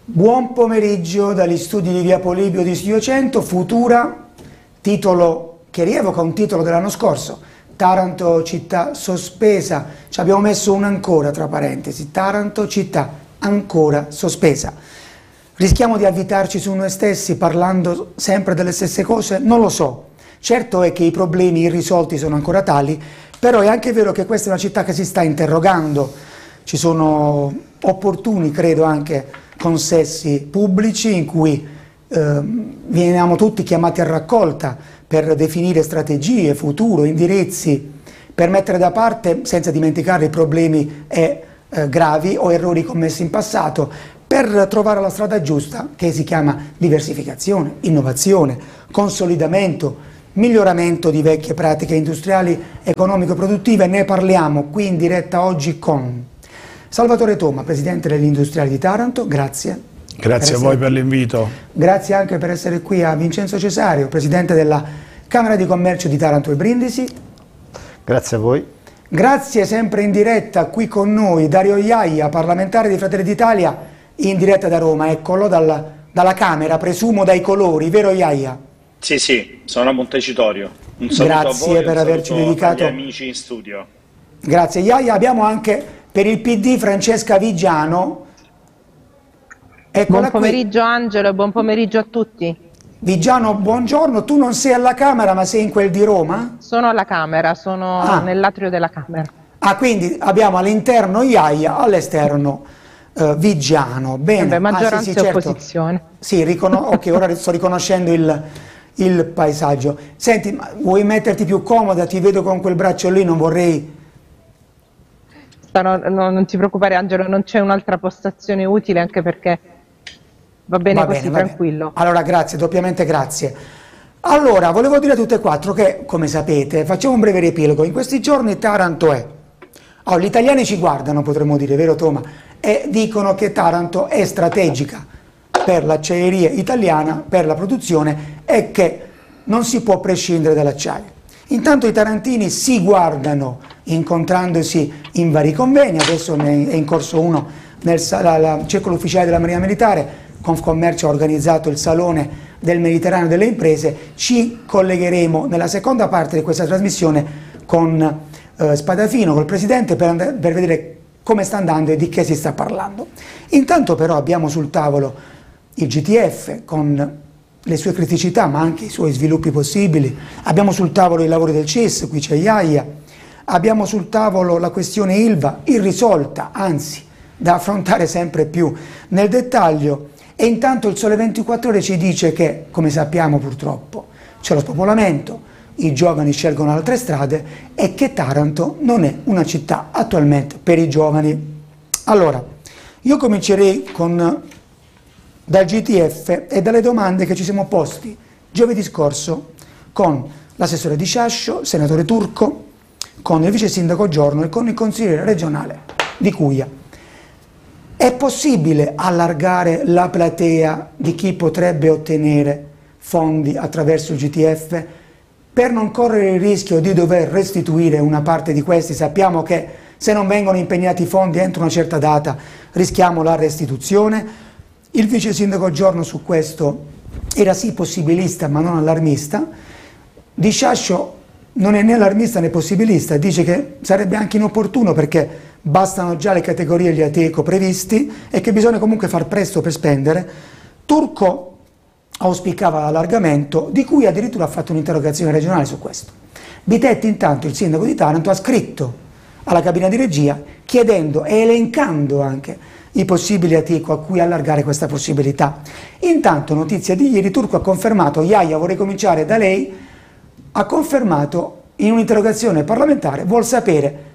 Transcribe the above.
Buon pomeriggio dagli studi di Via Polibio di Studio 100, Futura, titolo che rievoca un titolo dell'anno scorso, Taranto città sospesa, ci abbiamo messo un ancora tra parentesi, Taranto città ancora sospesa. Rischiamo di avvitarci su noi stessi parlando sempre delle stesse cose? Non lo so, certo è che i problemi irrisolti sono ancora tali, però è anche vero che questa è una città che si sta interrogando, ci sono opportuni, credo, anche consessi pubblici in cui veniamo tutti chiamati a raccolta per definire strategie, futuro, indirizzi, per mettere da parte, senza dimenticare i problemi gravi o errori commessi in passato, per trovare la strada giusta che si chiama diversificazione, innovazione, consolidamento, miglioramento di vecchie pratiche industriali, economico-produttive. Ne parliamo qui in diretta oggi con Salvatore Toma, Presidente degli Industriali di Taranto, grazie. Grazie a voi per l'invito. Grazie anche per essere qui a Vincenzo Cesario, Presidente della Camera di Commercio di Taranto e Brindisi. Grazie a voi. Grazie sempre in diretta qui con noi Dario Iaia, parlamentare di Fratelli d'Italia, in diretta da Roma, eccolo dalla Camera, presumo dai colori, vero Iaia? Sì, sono a Montecitorio. Un saluto grazie a voi, per averci dedicato agli amici in studio. Grazie Iaia, abbiamo anche per il PD Francesca Vigiano. Eccola buon pomeriggio qui. Angelo, buon pomeriggio a tutti. Vigiano, buongiorno, tu non sei alla Camera ma sei in quel di Roma? Sono alla Camera, sono nell'atrio della Camera. Quindi abbiamo all'interno Iaia, all'esterno Vigiano. Bene. Maggioranza sì, e opposizione. Sì, ok, ora sto riconoscendo il paesaggio. Senti, vuoi metterti più comoda? Ti vedo con quel braccio lì, non vorrei... Non ti preoccupare Angelo, non c'è un'altra postazione utile, anche perché va bene così, tranquillo. Allora grazie, doppiamente grazie. Allora, volevo dire a tutte e quattro che, come sapete, facciamo un breve riepilogo. In questi giorni Taranto è... gli italiani ci guardano, potremmo dire, vero Toma? E dicono che Taranto è strategica per l'acciaieria italiana, per la produzione, e che non si può prescindere dall'acciaio. Intanto i tarantini si guardano incontrandosi in vari convegni, adesso è in corso uno nel circolo ufficiale della Marina Militare, Confcommercio ha organizzato il Salone del Mediterraneo delle Imprese. Ci collegheremo nella seconda parte di questa trasmissione con Spadafino, col Presidente, per vedere come sta andando e di che si sta parlando. Intanto però abbiamo sul tavolo il GTF con le sue criticità ma anche i suoi sviluppi possibili, abbiamo sul tavolo i lavori del CIS, qui c'è Iaia, abbiamo sul tavolo la questione Ilva irrisolta, anzi da affrontare sempre più nel dettaglio, e intanto il Sole 24 Ore ci dice che, come sappiamo purtroppo, c'è lo spopolamento, i giovani scelgono altre strade e che Taranto non è una città attualmente per i giovani. Allora, io comincerei dal GTF e dalle domande che ci siamo posti giovedì scorso con l'assessore Di Sciascio, il senatore Turco, con il vice sindaco Giorno e con il consigliere regionale Di Cuia. È possibile allargare la platea di chi potrebbe ottenere fondi attraverso il GTF per non correre il rischio di dover restituire una parte di questi? Sappiamo che se non vengono impegnati fondi entro una certa data rischiamo la restituzione. Il vice sindaco Giorno su questo era sì possibilista ma non allarmista. Di Sciascio non è né allarmista né possibilista, dice che sarebbe anche inopportuno perché bastano già le categorie e gli Ateco previsti e che bisogna comunque far presto per spendere. Turco auspicava l'allargamento, di cui addirittura ha fatto un'interrogazione regionale su questo. Bitetti intanto, il sindaco di Taranto, ha scritto alla cabina di regia chiedendo e elencando anche i possibili Ateco a cui allargare questa possibilità. Intanto, notizia di ieri, Turco ha confermato, Iaia vorrei cominciare da lei, ha confermato in un'interrogazione parlamentare, vuol sapere